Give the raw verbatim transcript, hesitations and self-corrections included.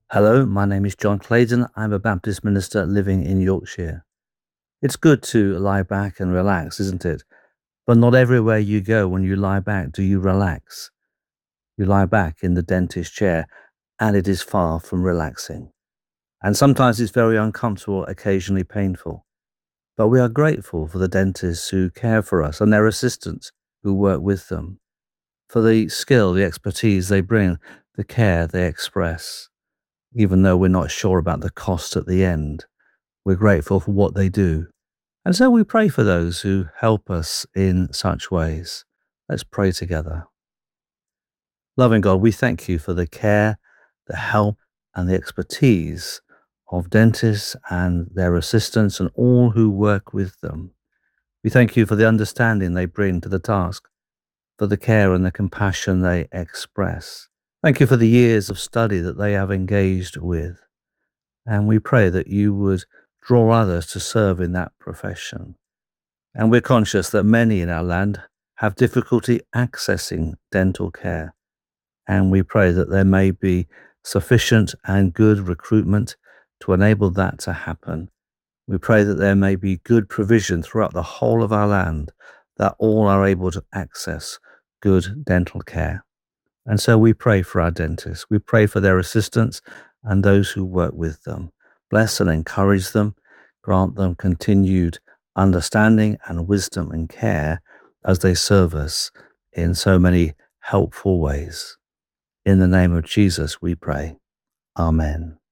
Hello, my name is John Claydon. I'm a Baptist minister living in Yorkshire. It's good to lie back and relax, isn't it? But not everywhere you go when you lie back do you relax. You lie back in the dentist chair, and it is far from relaxing. And sometimes it's very uncomfortable, occasionally painful. But we are grateful for the dentists who care for us and their assistants who work with them, for the skill, the expertise they bring, the care they express. Even though we're not sure about the cost at the end, we're grateful for what they do. And so we pray for those who help us in such ways. Let's pray together. Loving God, we thank you for the care, the help, and the expertise of dentists and their assistants and all who work with them. We thank you for the understanding they bring to the task, for the care and the compassion they express. Thank you for the years of study that they have engaged with. And we pray that you would draw others to serve in that profession. And we're conscious that many in our land have difficulty accessing dental care. And we pray that there may be sufficient and good recruitment to enable that to happen. We pray that there may be good provision throughout the whole of our land, that all are able to access good dental care. And so we pray for our dentists. We pray for their assistants and those who work with them. Bless and encourage them. Grant them continued understanding and wisdom and care as they serve us in so many helpful ways. In the name of Jesus, we pray. Amen.